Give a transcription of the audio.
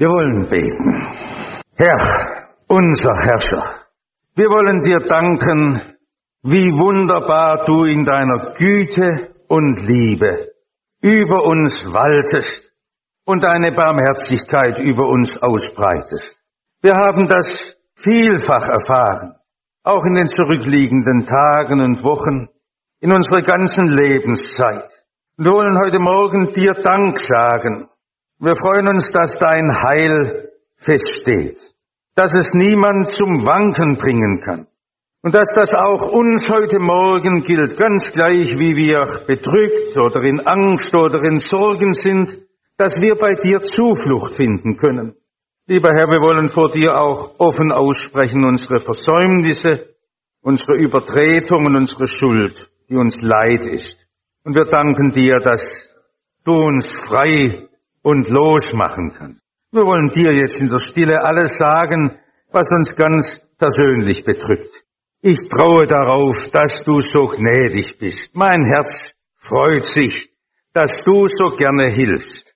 Wir wollen beten. Herr, unser Herrscher, wir wollen dir danken, wie wunderbar du in deiner Güte und Liebe über uns waltest und deine Barmherzigkeit über uns ausbreitest. Wir haben das vielfach erfahren, auch in den zurückliegenden Tagen und Wochen, in unserer ganzen Lebenszeit. Wir wollen heute Morgen dir Dank sagen. Wir freuen uns, dass dein Heil feststeht, dass es niemand zum Wanken bringen kann und dass das auch uns heute Morgen gilt, ganz gleich wie wir bedrückt oder in Angst oder in Sorgen sind, dass wir bei dir Zuflucht finden können. Lieber Herr, wir wollen vor dir auch offen aussprechen unsere Versäumnisse, unsere Übertretungen, unsere Schuld, die uns leid ist. Und wir danken dir, dass du uns frei und losmachen kannst. Wir wollen dir jetzt in der Stille alles sagen, was uns ganz persönlich bedrückt. Ich traue darauf, dass du so gnädig bist. Mein Herz freut sich, dass du so gerne hilfst.